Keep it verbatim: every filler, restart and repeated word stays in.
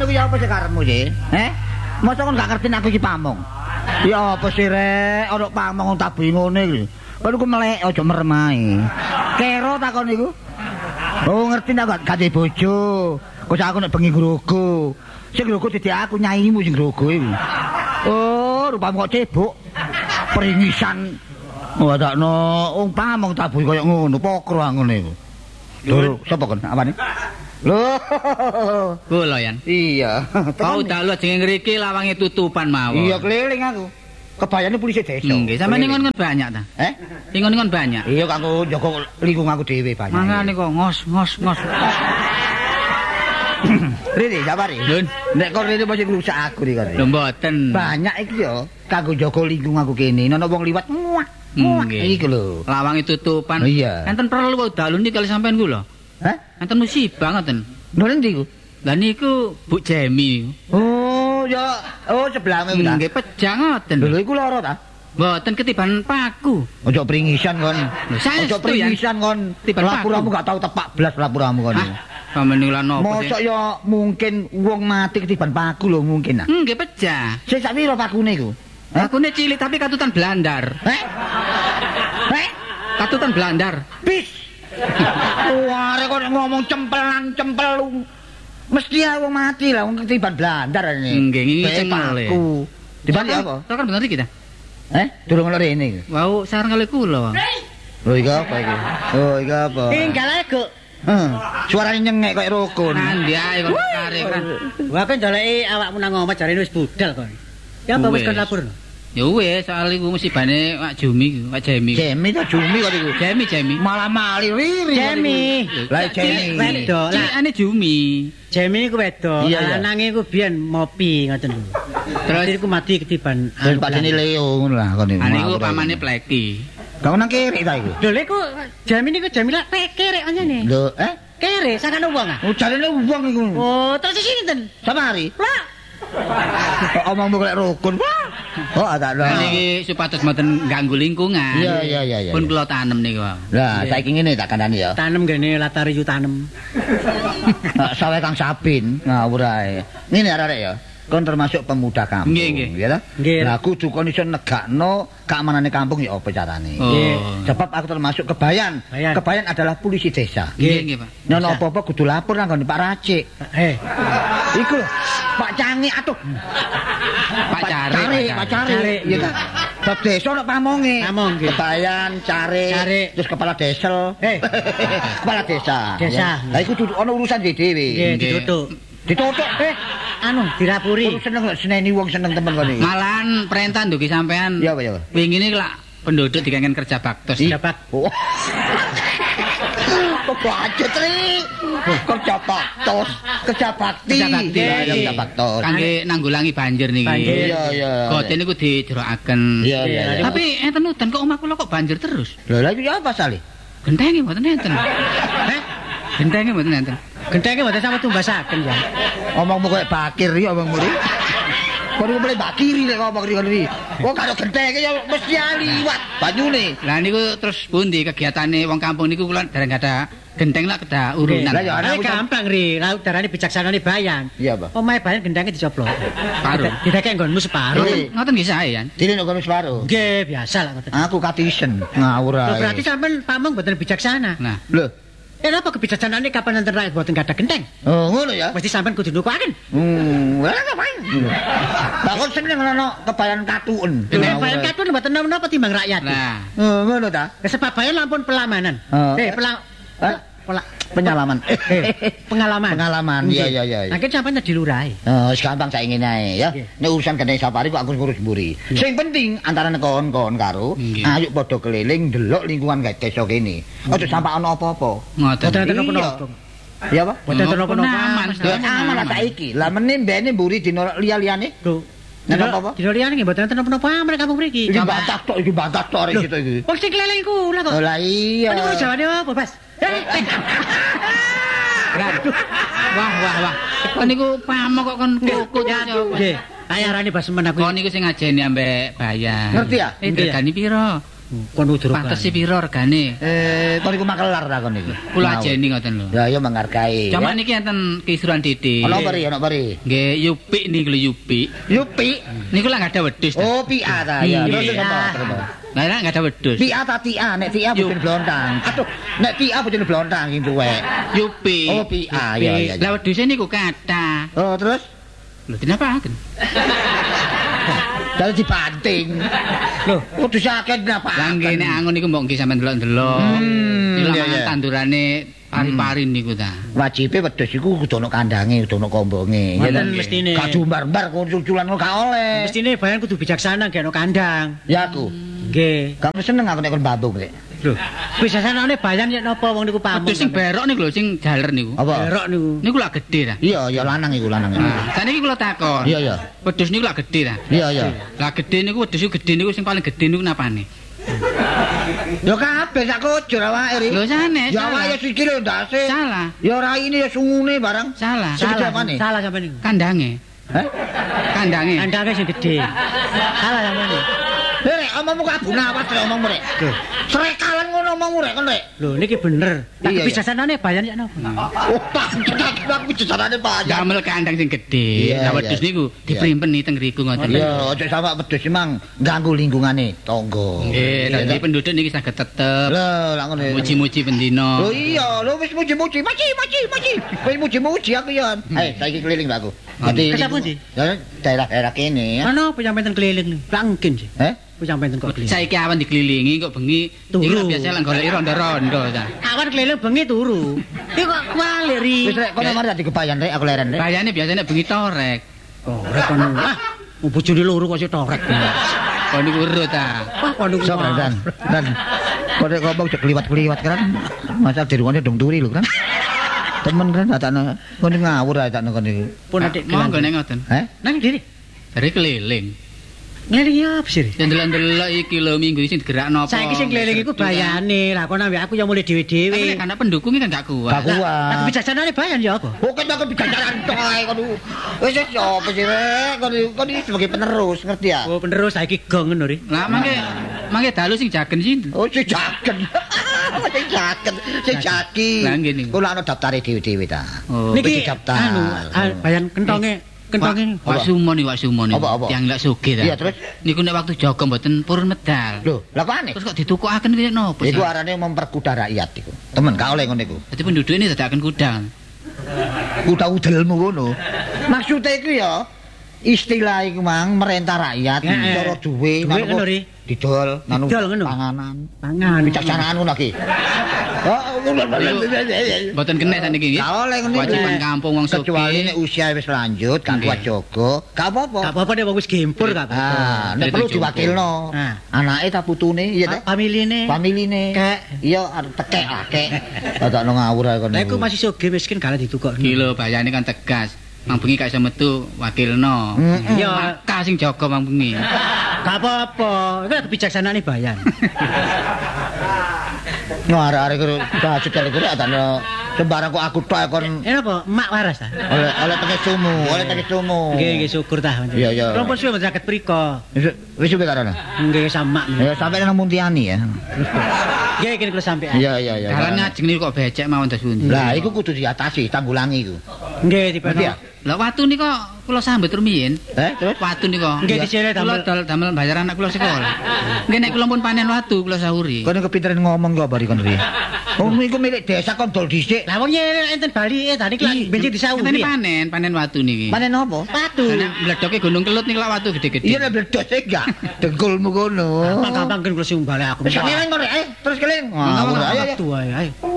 iki ya apa sih karepmu sih? Heh? Mosok kon gak ngerti aku iki pamong. Ya apa sih rek, ana pamong tak bingone iki. Kon iku melek aja merem ae. Kero takon iku. Oh ngerti ndak gak duwe bojo. Kok aku nek bengi grogo. Sing grogo dadi aku nyaimu sing grogo iki. Oh, rupamu kok cebok. Peringisan. Wadakno wong pamong tabuh kaya ngono, pokro ngono iku. Lho, sapa kon? Apane? Lho. Kula yan. Iya. Kau dalu jeneng ngriki lawange tutupan mawon. Iya keliling aku. Kebayane polisi desa. Nggih, sampeyan ngon banyak ta? Eh? Ingon-ingon banyak. Iya kanggo njaga lingkungan aku dhewe banyak. Mangane kok ngos ngos ngos. Rene, sabari. Lun, nek kok rene mesti ngrusak aku iki kok. Lho mboten. Banyak iki ya kanggo njaga lingkungan aku kene. Ana wong liwat muak. Muak iki lho. Lawange tutupan. Iya. Enten perlu dalu niki kali sampean ku lho. Hah? Enten musibah ngoten. Lho endi ku? Lah niku Bu Jemi. Oh, ya oh sebelahmu ta. Nggih pejang ngoten. Lho iku lara ta? Mboten ketiban paku. Ojo pringisan kon. Ojo pringisan kon. Lapuramu gak tau tepak blas lapuramu kon. Sampeyan niku lan opo? Mosok ya mungkin wong mati ketiban paku lho mungkin. Nggih pecah. Sing sak pira pakune iku? Pakune cilik tapi katutan blandar. Heh? Heh? Katutan blandar. Bis. Wah, kok ngomong cempelan cempel. Mesti wong mati lah wong ketiban blandar ini. Nggih, iki cempel. Diban apa? Kok kan bener iki ta? Eh, durung lho rene iki. Wau sareng kali kula. Oh, iki apa iki? Oh, iki apa? Tinggal ae, Guk. Heeh. Suarane nyengek kaya rukun. Nandi ae kok kare kan. Wah, kan njaleki awakmu nang omah jarene wis budal kok. Ya apa wis kon lapor? Ya wis, soal iku musibane Pak Jumi, Pak Jemi. Jemi ta Jumi kok iku? Jemi, Jemi. Malah mali riri. Jemi. Lah Jemi. Wedok. Cilikane Jumi. Jemi niku wedok. Lanange iku biyen mopi ngoten lho. Terus iku mati ketiban. Padane Leo ngono lah kon niku. Ane iku pamane Pleki. Kau nang kiri ta iku? Lho iku Jemi niku Jamila kerek anjane. Lho, eh? Kerek sakane wong ah. Oh, jarene wong iku. Oh, terus sinten? Samari. Lah. Omongmu kok rukun. Oh, ada lho. Niki supados mboten ganggu lingkungan. Iya, iya, iya, iya. Pun kula tanem niku. Lah, saiki ngene tak kandhani ya. Tanem gene latar yu tanem. Sawe Kang Sabin ngawur ae. Ngene arek ya. Kon termasuk pemuda kampung, nggih, nggih. Ya ta? Lah kudu kon iso negakno keamanane kampung ya apa carane. Nggih. Sebab aku termasuk kebayan. Bayan. Kebayan adalah polisi desa. Nggih, nggih, Pak. Nek ana apa-apa kudu lapor nang Pak Racik. Eh, Iku lho, Pak Cangi atuh. Pak Cari, Pak Cari. Ya ta. Bab desa nek pamonge. Pamong nggih. Kebayan, Cari, Cari. terus kepala desel. Eh. Kepala desa. Desa. Lah iku kudu ana urusan dhewe. nggih ditutuk. Ditutuk eh Anu dirapuri. Kudu seneng lho seneni wong seneng temen kene. Malahan perintah ndugi sampean. Iya, ya. Wingi niki lak penduduk dikangen kerja baktos. Dapat. Oh. Kok aja tri. Kerja baktos, kerja bakti. Kerja bakti. Ya, kerja baktos. Kangge nanggulangi banjir niki. Banjir. Iya, iya. Kote niku dijerokaken. Iya, iya. Tapi enten udan kok omah kula kok banjir terus. Lho lha iki apa sale? Gentenge mboten enten. Heh? Gentenge mboten enten. Gentenge mboten sampe tumbasaken ya. Omongmu koyo bakir iki omongmu iki. Kok mulai bakiri nek ngomong iki. Kok karo gentenge ya mesti liwat banyune. Lah niku terus pundi kegiatane wong kampung niku kula dereng ada genteng lak kedah urunan. Lah ya Ana gampang ri, laut darane bijaksanane bayan. Iya, Pak. Omahe bayan gendenge dicoplok. Paruh. Didekek nggonmu separuh. Eh. Ngoten nggih sae ya. Dene nek kono separo. Nggih, biasa lah ngoten. Aku katisen ngawur Loh, ae. berarti sampean pamong mboten bijaksana. Nah, Lho. Eh apa kebijaksanaane kapan enten rakyat mboten gadah genteng? Oh, ngono ya. Mesti sampean kudu nukuaken. Hmm, lha ngapain? Lah kok seneng ngono kebayan katuen. Eh, bayan katun mboten napa timbang rakyat. nah. Oh, ngono ta? Eh, sebab bayan lampun pelamanan. Eh. Eh, pelang Hah? Pola Penyalaman. eh, pengalaman. Pengalaman. Iya, iya, iya. Nah, kan sampean dadi lurahe. Oh, wis gampang saiki ngene ae ya. Nggih. Nek urusan gene safari kok aku ngurus mburi. Sing penting antara kon-kon karo Nggih. ayo padha keliling ndelok lingkungan gak desa kene. Aja sampe ana apa-apa. Ngoten. Boten enten Iya. napa-napa. Ya apa? Boten enten napa-napa. Aman, Ya aman lah saiki. Lah meneh mbene mburi dina liya-liyane. Lho, Nek apa-apa? Dino liyane nggih mboten enten napa-napa aman kampung mriki. Iki bantah tok, iki bantah tok arek situ iki. Wong sing keleleng kula kok. Oh lah iya. Ini mau jawane apa, Bas? Wah, wah, wah. Kok niku pamong kok kon kukut. Nggih. Ayo arane Bas men aku. Kok niku sing ngajeni ambek bayan. Ngerti ya? Eh, regane piro? Kon udur. Pantes piro regane? Eh, kon iku makelar ta kon iku. Kula ajeni ngoten lho. Ya ya menghargai. Cuma niki enten kisuran titik. Ana peri, ana peri. Nggih, Yupi niku lho Yupi. Yupi. Niku lah enggak ada wedhus. Oh, Pia ta. Ya, Iya. terus apa? Terus apa? Lah enggak ada wedhus. Pia ta Tia, nek Tia bojone blontang. Aduh, nek Tia bojone blontang sing tuwek. Yupi. Oh, Pia. Ya ya. Lah wedhuse niku kathah. Oh, terus Lho dinapaken? dari dibanting. Loh, kudu sakit napa? Lah nggih nek angon niku mbok nggih sampean delok-delok. Hmm, Ilang iya, iya. tandurane pari-pari niku ta. Wajibe wedhus iku kudu ana kandange, kudu ana kombonge. Ngoten mestine. Gak jumbar-mbar kuculan gak oleh. Mestine bayan kudu bijaksana gak ono kandang. Ya aku. Nggih. Gak seneng aku nek kon bambung rek. Lho, bijaksanane bayan yen napa wong niku pamung. Wedhus sing berok niku lho sing jaler niku. Apa? Berok niku. Niku lak gedhe ta. Iya, ya lanang iku lanang. Nah, saniki kula takon. Iya, iya. Wedhus niku lak gedhe ta. Iya, iya. Lah gedhe niku wedhus iku gedhe niku sing paling gedhe niku napane? Ya kabeh sak kujur awake ri. Lho sanes. Ya awake ya sikile ndase. Salah. Ya raine ya sungune barang. Salah. Sing Salah, apane? salah sampean niku. Kandange. Heh? Kandange. Kandangnya sing gede. Salah sampean niku. Rek, omongmu kok abu nawas rek omongmu rek. Srekalan ngono omongmu rek kon rek. Lho niki bener. Lah Iya, iya. bijaksanane bayan yen napa? Oh, tak aku jejarane banyak. Damel kandang sing gedhe. Iya, Lah wedhus iya. niku diprimpeni teng ngriku ngoten. Iya, aja sama wedhus emang ganggu lingkungane tangga. Nggih, dadi penduduk niki saged tetep Lho, lak ngono. muji-muji pendino. Lho iya, lho wis muji-muji, maci, maci, maci. Wis muji-muji aku ya. Eh, saiki keliling Mbak aku. Dadi Kesapa ndi? Ya daerah-daerah kene ya. Ana penyampaian keliling niku. Lah mungkin sih. Eh? Penyampaian kok keliling. Saiki awan dikelilingi kok bengi Turu. iku biasa lah goleki rondo-rondo ta. Awan keliling bengi turu. Iki kok kuali ri. Wis rek kono mari dadi kebayan rek aku leren rek. Bayane biasanya bengi torek. Oh, rek kono. Ah, mau bojone loro kok sik torek. Kok niku urut ta. Wah, kono Sopo dan dan kok nek ngomong cek kliwat-kliwat kan. Masa di rumahnya dong turi lho kan. Temen kan atakno kon ngawur atakno kon iki. Pun adik Monggo nek ngoten. Heh? Nang diri. Dari keliling. Ngelingi apa sih? Ya ndelok-ndelok iki lho minggu iki sing digerakno apa. Saiki sing keliling iku bayane. Lah kon ambek aku yang mulai Tapi dhewe-dhewe. nek anak pendukung kan gak kuat. Gak kuat. Lah kebijaksanane bayan ya apa? Oke, aku bicara tok ae kon. Wis wis apa sih rek? Kon kon iki sebagai penerus, ngerti ya? Oh, penerus saiki gong ngono ri. Lah mangke mangke dalu sing jagen sinten? Oh, si jagen. Sing jagen, sing jagi. Lah nggih niku. Kula ana daftare dhewe-dhewe ta. Oh. Niki daftar. anu, ah, bayan kentonge, kentonge. Wak sumoni, wak sumoni. Apa, apa? Yang lak sugih ta. Iya, terus? Niku nek waktu jaga mboten purun medal. Lho, lha kok aneh? Terus kok ditukukaken iki napa? Iku arane memperkuda rakyat iku. Temen gak oleh ngono iku. Dadi penduduk ini dadakan kuda. Kuda udelmu ngono. Maksudnya iku ya istilah iku mang merentah rakyat, Heeh. cara duwe, Duwe ngono ri. didol, nanu Didol ngono. panganan. Pangan. Bijaksanaan ngono iki. Oh, Mboten kena saniki nggih. gak oleh ngono iku. Kewajiban kampung wong Kecuali sugih. nek usia wis lanjut, gak kuat Nggih. jaga, gak apa-apa. Gak apa-apa nek wong wis gempur gak apa-apa. Ah, nek Jadi perlu cukup. diwakilno. Ah. Anake ta putune, iya ta? Familine. Familine. Kek. Iya, arep tekek lah, kek. Dadakno ngawur ae kono. Lah iku masih sugih miskin gak ditukokno. Iki lho bayane kan tegas. Mang bengi gak iso metu wakilno. Mm-mm. Ya, Maka sing jaga mang bengi. gak apa-apa. Iku kebijaksanane bayan. No arek-arek kuwi bajut kali kuwi adane sembarang kok aku tok kon Eh apa? Mak waras ta? oleh oleh tekes sumu, oleh tekes sumu. Nggih, nggih syukur ta. Iya, iya. Rompon suwe saged priko. Wis wis suwe karena. Nggih sama. Ya sampai nang Muntiani ya. Nggih kene kula sampean. Iya iya iya. Dalan ngajeng niku kok becek mawon das pundi. Lah iku kudu diatasi, tanggulangi iku. Nggih Ngerti ya? dipeno. Lah watu nika kula sambet rumiyin. Eh, terus Watu nika. Nggih, dicele Kula damel. dol damel bayar anak kula sekolah. Nggih nek kula pun panen watu kula sahuri. kono kepinteran ngomong kok bari kon ri. Oh iku milik desa kon dol dhisik. Lah wong nyene enten Bali eh tadi kula bensin disauri. Katane panen, panen watu niki. Panen apa? Watu. Nek mledoke gunung kelut niku lak watu gede-gede. Iya nek bledos e enggak. Dengkulmu kono. Gampang-gampang kan kula sing balik aku. Wis keling kok rek, ayo terus keling. Ngawur ayo ayo. Watu ae. Ayo.